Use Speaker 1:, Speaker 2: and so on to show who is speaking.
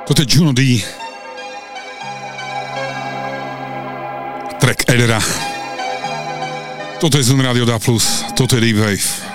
Speaker 1: Toto je Juno D. Track Edera. Toto je Zone Radio DA+, toto je Deep Wave.